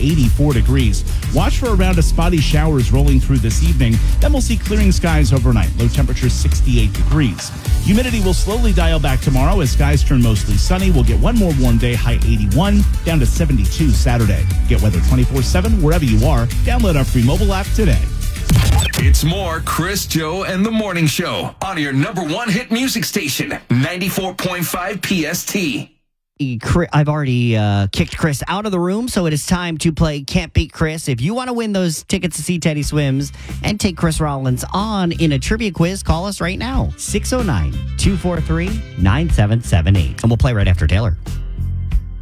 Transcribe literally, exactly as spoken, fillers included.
eighty-four degrees. Watch for around a spotty showers rolling through this evening. Then we'll see clearing skies overnight. Low temperature sixty-eight degrees. Humidity will slowly dial back tomorrow as skies turn mostly sunny. We'll get one more warm day, high eighty-one, down to seventy-two Saturday. Get weather twenty-four seven wherever you are. Download our free mobile app today. It's more Chris, Joe, and the Morning Show on your number one hit music station, ninety-four point five P S T. I've already uh, kicked Chris out of the room, so it is time to play Can't Beat Chris. If you want to win those tickets to see Teddy Swims and take Chris Rollins on in a trivia quiz, call us right now, six oh nine, two four three, nine seven seven eight. And we'll play right after Taylor.